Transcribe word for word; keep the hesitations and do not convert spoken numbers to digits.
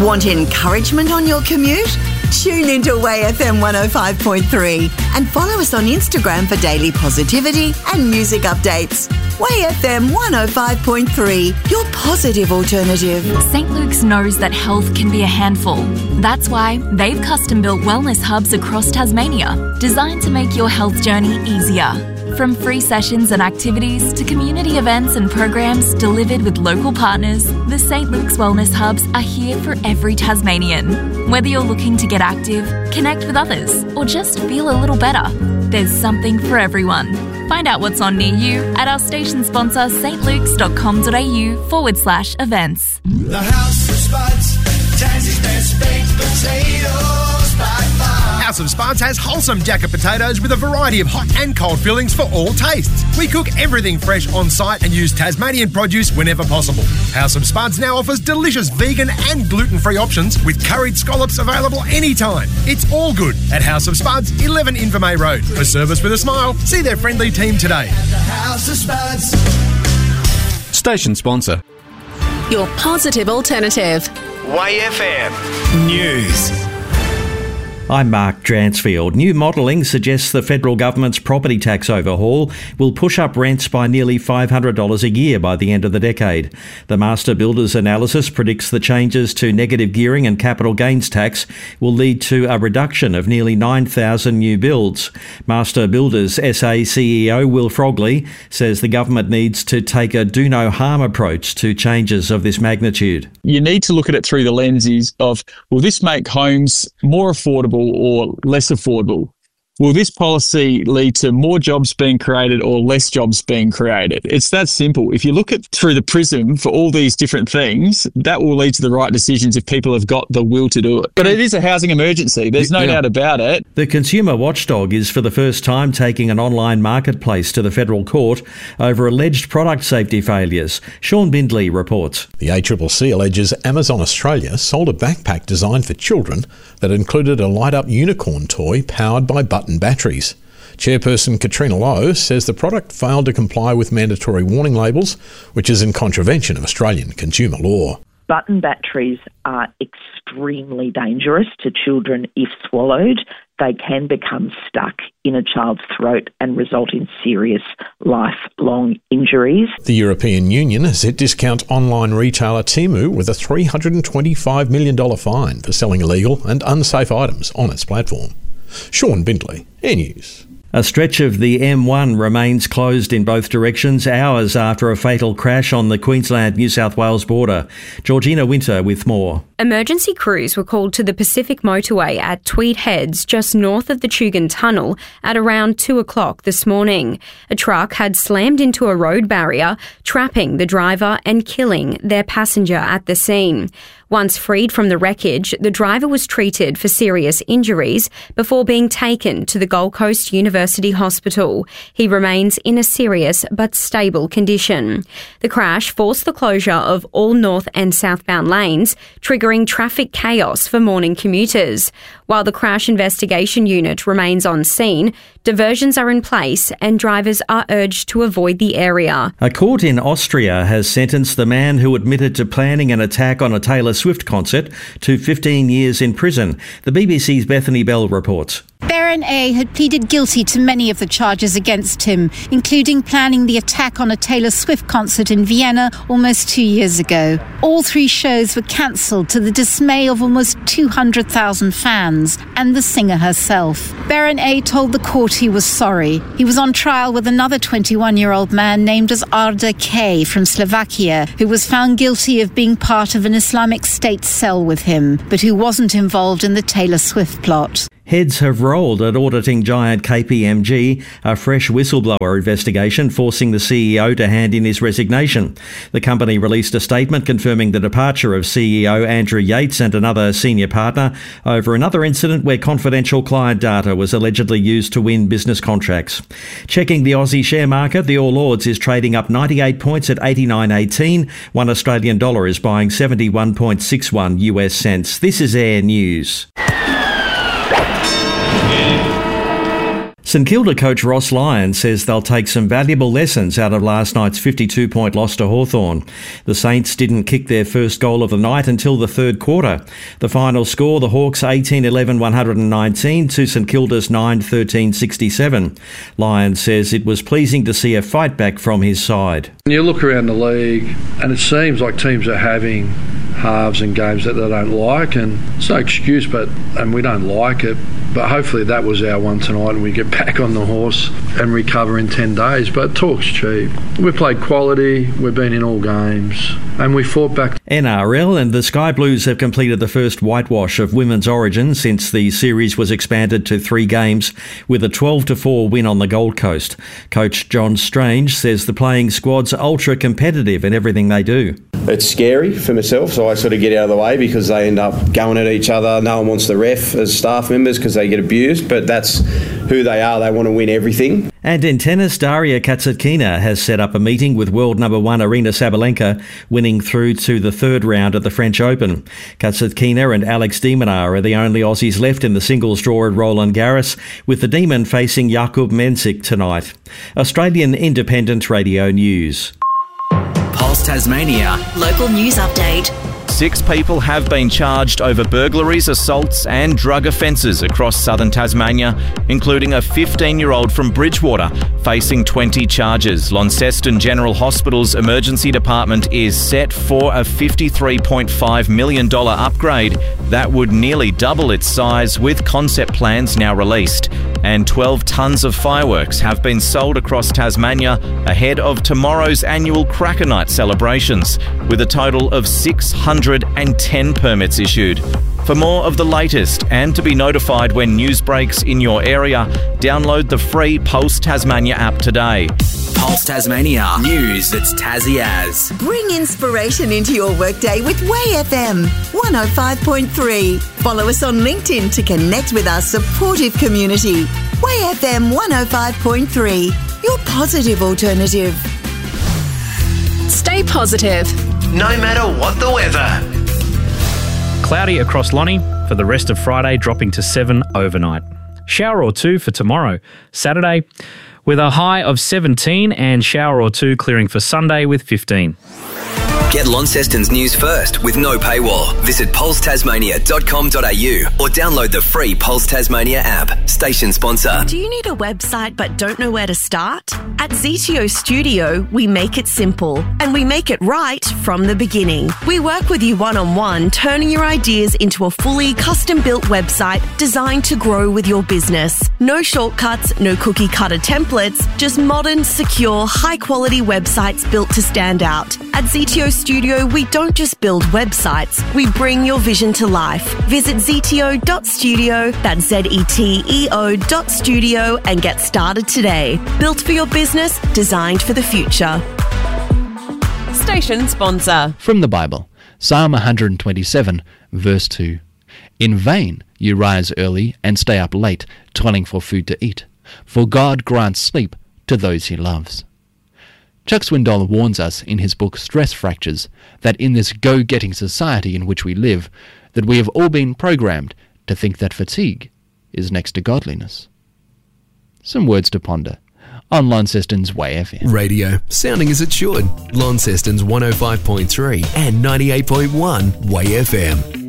Want encouragement on your commute? Tune into Way F M one oh five point three and follow us on Instagram for daily positivity and music updates. Way F M one oh five point three, your positive alternative. Saint Luke's knows that health can be a handful. That's why they've custom-built wellness hubs across Tasmania, designed to make your health journey easier. From free sessions and activities to community events and programs delivered with local partners, the Saint Luke's Wellness Hubs are here for every Tasmanian. Whether you're looking to get active, connect with others, or just feel a little better, there's something for everyone. Find out what's on near you at our station sponsor stlukes.com.au forward slash events. The House of Spuds, Tassie's best baked potatoes by far. House of Spuds has wholesome jacket potatoes with a variety of hot and cold fillings for all tastes. We cook everything fresh on site and use Tasmanian produce whenever possible. House of Spuds now offers delicious vegan and gluten-free options with curried scallops available anytime. It's all good at House of Spuds, eleven Invermay Road. For service with a smile, see their friendly team today. The House of Spuds. Station sponsor. Your positive alternative. Way F M News. I'm Mark Dransfield. New modelling suggests the federal government's property tax overhaul will push up rents by nearly five hundred dollars a year by the end of the decade. The Master Builders analysis predicts the changes to negative gearing and capital gains tax will lead to a reduction of nearly nine thousand new builds. Master Builders S A C E O Will Frogley says the government needs to take a do-no-harm approach to changes of this magnitude. You need to look at it through the lenses of, will this make homes more affordable or less affordable? Will this policy lead to more jobs being created or less jobs being created? It's that simple. If you look at through the prism for all these different things, that will lead to the right decisions if people have got the will to do it. But it is a housing emergency. There's no yeah. doubt about it. The consumer watchdog is for the first time taking an online marketplace to the federal court over alleged product safety failures. Sean Bindley reports. The A C C C alleges Amazon Australia sold a backpack designed for children that included a light-up unicorn toy powered by button batteries. Chairperson Katrina Lowe says the product failed to comply with mandatory warning labels, which is in contravention of Australian consumer law. Button batteries are extremely dangerous to children if swallowed. They can become stuck in a child's throat and result in serious lifelong injuries. The European Union has hit discount online retailer Temu with a three hundred twenty-five million dollars fine for selling illegal and unsafe items on its platform. Sean Bindley, Air News. A stretch of the M one remains closed in both directions hours after a fatal crash on the Queensland-New South Wales border. Georgina Winter with more. Emergency crews were called to the Pacific Motorway at Tweed Heads, just north of the Tugun Tunnel, at around two o'clock this morning. A truck had slammed into a road barrier, trapping the driver and killing their passenger at the scene. Once freed from the wreckage, the driver was treated for serious injuries before being taken to the Gold Coast University Hospital. He remains in a serious but stable condition. The crash forced the closure of all north and southbound lanes, triggering traffic chaos for morning commuters. While the crash investigation unit remains on scene, diversions are in place and drivers are urged to avoid the area. A court in Austria has sentenced the man who admitted to planning an attack on a Taylor Swift concert to fifteen years in prison. The B B C's Bethany Bell reports. Baron A had pleaded guilty to many of the charges against him, including planning the attack on a Taylor Swift concert in Vienna almost two years ago. All three shows were cancelled to the dismay of almost two hundred thousand fans and the singer herself. Baron A told the court he was sorry. He was on trial with another twenty-one-year-old man named as Arda K from Slovakia, who was found guilty of being part of an Islamic State cell with him, but who wasn't involved in the Taylor Swift plot. Heads have rolled at auditing giant K P M G, a fresh whistleblower investigation forcing the C E O to hand in his resignation. The company released a statement confirming the departure of C E O Andrew Yates and another senior partner over another incident where confidential client data was allegedly used to win business contracts. Checking the Aussie share market, the All Ords is trading up ninety-eight points at eighty-nine eighteen. One Australian dollar is buying seventy-one point six one U S cents. This is Air News. St Kilda coach Ross Lyon says they'll take some valuable lessons out of last night's fifty-two point loss to Hawthorn. The Saints didn't kick their first goal of the night until the third quarter. The final score, the Hawks eighteen eleven one nineteen to St Kilda's nine thirteen sixty-seven. Lyon says it was pleasing to see a fight back from his side. You look around the league and it seems like teams are having halves and games that they don't like, and it's no excuse, but and we don't like it, but hopefully that was our one tonight and we get back on the horse and recover in ten days. But talk's cheap. We played quality, we've been in all games, and we fought back. N R L and the Sky Blues have completed the first whitewash of women's origin since the series was expanded to three games with a twelve to four win on the Gold Coast. Coach John Strange says the playing squad's ultra competitive in everything they do. It's scary for myself, so I sort of get out of the way because they end up going at each other. No one wants the ref as staff members because they get abused, but that's who they are. They want to win everything. And in tennis, Daria Kasatkina has set up a meeting with world number one Aryna Sabalenka, winning through to the third round at the French Open. Kasatkina and Alex de Minaur are the only Aussies left in the singles draw at Roland Garros, with the Demon facing Jakub Mensik tonight. Australian Independent Radio News. Pulse Tasmania. Local news update. Six people have been charged over burglaries, assaults and drug offences across southern Tasmania, including a fifteen-year-old from Bridgewater facing twenty charges. Launceston General Hospital's emergency department is set for a fifty-three point five million dollars upgrade that would nearly double its size, with concept plans now released. And twelve tonnes of fireworks have been sold across Tasmania ahead of tomorrow's annual Cracker Night celebrations, with a total of six hundred ten permits issued. For more of the latest and to be notified when news breaks in your area, download the free Pulse Tasmania app today. Pulse Tasmania. News that's Tassie as. Bring inspiration into your workday with Way F M one oh five point three. Follow us on LinkedIn to connect with our supportive community. Way F M one oh five point three. Your positive alternative. Stay positive. No matter what the weather. Cloudy across Lonnie for the rest of Friday, dropping to seven overnight. Shower or two for tomorrow, Saturday, with a high of seventeen, and shower or two clearing for Sunday with fifteen. Get Launceston's news first with no paywall. Visit pulse tasmania dot com dot a u or download the free Pulse Tasmania app. Station sponsor. Do you need a website but don't know where to start? At Z T O Studio, we make it simple and we make it right from the beginning. We work with you one-on-one, turning your ideas into a fully custom-built website designed to grow with your business. No shortcuts, no cookie-cutter templates, just modern, secure, high-quality websites built to stand out. At Z T O Studio, we don't just build websites, we bring your vision to life. Visit z t o dot studio, that's Z E T E O dot studio, and get started today. Built for your business, designed for the future. Station sponsor. From the Bible, Psalm one twenty-seven, verse two. In vain you rise early and stay up late, toiling for food to eat, for God grants sleep to those he loves. Chuck Swindoll warns us in his book Stress Fractures that in this go-getting society in which we live, that we have all been programmed to think that fatigue is next to godliness. Some words to ponder on Launceston's Way F M. Radio, sounding as it should. Launceston's one oh five point three and ninety-eight point one Way F M.